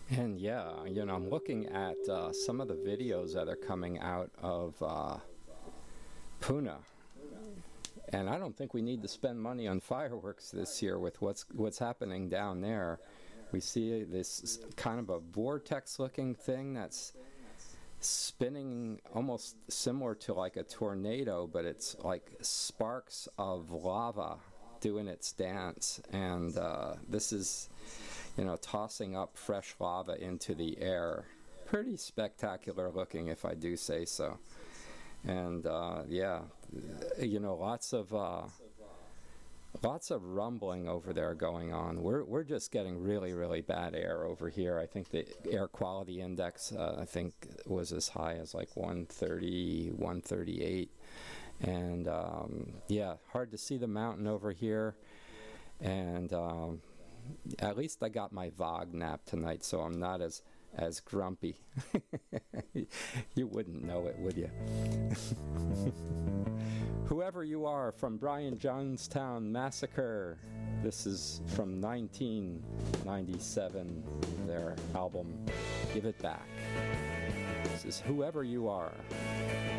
And yeah, I'm looking at some of the videos that are coming out of Pune, and I don't think we need to spend money on fireworks this year with what's happening down there. We see this kind of a vortex-looking thing that's spinning almost similar to like a tornado, but it's like sparks of lava doing its dance, and this is tossing up fresh lava into the air. Pretty spectacular looking, if I do say so. And yeah, lots of rumbling over there going on. We're just getting really, really bad air over here. I think the air quality index I think was as high as like 130, 138, and yeah, hard to see the mountain over here. And at least I got my VOG nap tonight, so I'm not as grumpy. You wouldn't know it, would you? Whoever you are, from Brian Jonestown Massacre. This is from 1997, their album Give It Back. This is Whoever You Are.